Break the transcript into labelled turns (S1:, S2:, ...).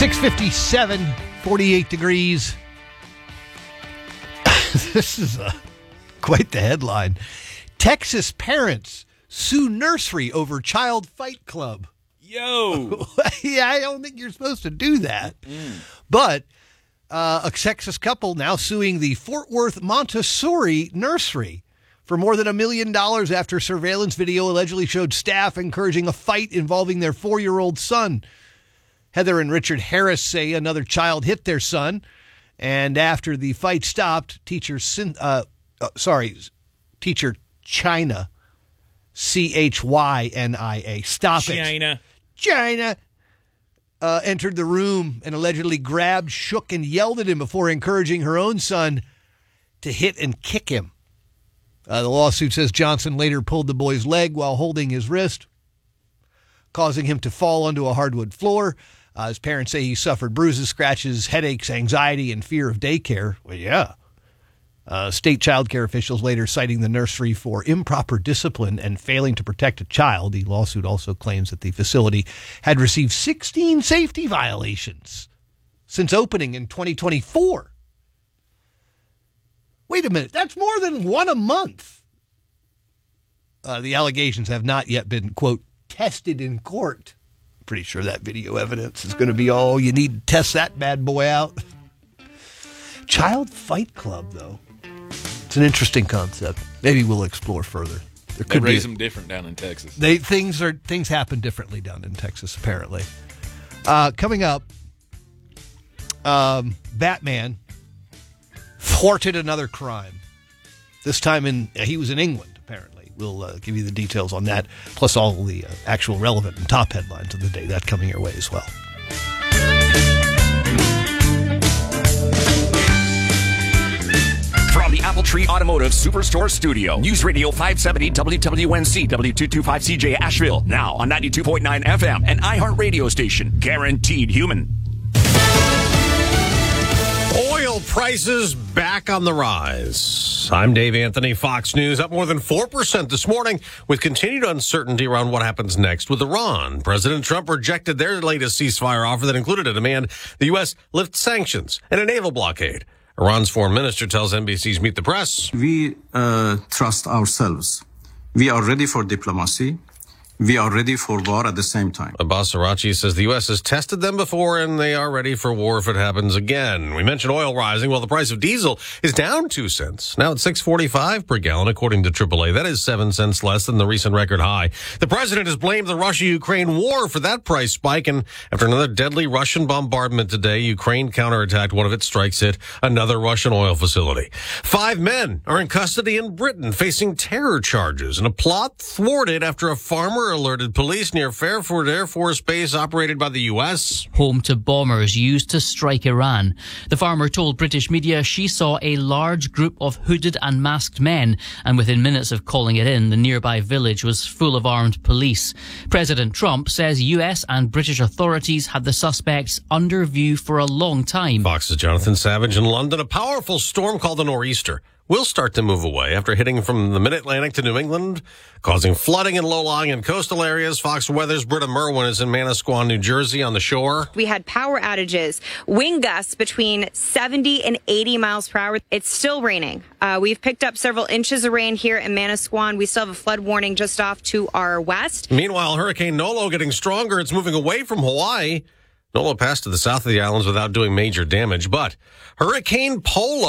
S1: 6:57, 48 degrees. This is quite the headline. Texas parents sue nursery over child fight club.
S2: Yo!
S1: Yeah, I don't think you're supposed to do that. But a Texas couple now suing the Fort Worth Montessori nursery for more than $1 million after surveillance video allegedly showed staff encouraging a fight involving their 4-year-old son. Heather and Richard Harris say another child hit their son, and after the fight stopped, teacher China, Chynia, stop it. China entered the room and allegedly grabbed, shook, and yelled at him before encouraging her own son to hit and kick him. The lawsuit says Johnson later pulled the boy's leg while holding his wrist, causing him to fall onto a hardwood floor. His parents say he suffered bruises, scratches, headaches, anxiety, and fear of daycare. Well, yeah. State child care officials later citing the nursery for improper discipline and failing to protect a child. The lawsuit also claims that the facility had received 16 safety violations since opening in 2024. Wait a minute. That's more than one a month. The allegations have not yet been, quote, tested in court. I'm pretty sure that video evidence is going to be all you need to test that bad boy out. Child fight club, though. It's an interesting concept. Maybe we'll explore further.
S2: They raise them different down in Texas.
S1: Things happen differently down in Texas, apparently. Coming up, Batman thwarted another crime. This time he was in England, apparently. We'll give you the details on that, plus all the actual relevant and top headlines of the day. That coming your way as well.
S3: From the Apple Tree Automotive Superstore Studio, News Radio 570 WWNC, W225CJ Asheville, now on 92.9 FM, and iHeart Radio Station, guaranteed human.
S4: Oil prices back on the rise. I'm Dave Anthony, Fox News, up more than 4% this morning with continued uncertainty around what happens next with Iran. President Trump rejected their latest ceasefire offer that included a demand the U.S. lift sanctions and a naval blockade. Iran's foreign minister tells NBC's Meet the Press.
S5: We trust ourselves. We are ready for diplomacy. We are ready for war at the same time.
S4: Abbas Araghchi says the U.S. has tested them before and they are ready for war if it happens again. We mentioned oil rising. Well, the price of diesel is down 2 cents. Now it's $6.45 per gallon, according to AAA. That is 7 cents less than the recent record high. The president has blamed the Russia-Ukraine war for that price spike. And after another deadly Russian bombardment today, Ukraine counterattacked one of its strikes at another Russian oil facility. 5 men are in custody in Britain facing terror charges, and a plot thwarted after a farmer alerted police near Fairford Air Force Base operated by the U.S.
S6: Home to bombers used to strike Iran. The farmer told British media she saw a large group of hooded and masked men, and within minutes of calling it in, the nearby village was full of armed police. President Trump says U.S. and British authorities had the suspects under view for a long time.
S4: Fox's Jonathan Savage in London. A powerful storm called the Nor'easter will start to move away after hitting from the mid-Atlantic to New England, causing flooding in low-lying and coastal areas. Fox Weather's Britta Merwin is in Manasquan, New Jersey, on the shore.
S7: We had power outages, wind gusts between 70 and 80 miles per hour. It's still raining. We've picked up several inches of rain here in Manasquan. We still have a flood warning just off to our west.
S4: Meanwhile, Hurricane Nolo getting stronger. It's moving away from Hawaii. Nolo passed to the south of the islands without doing major damage, but Hurricane Polo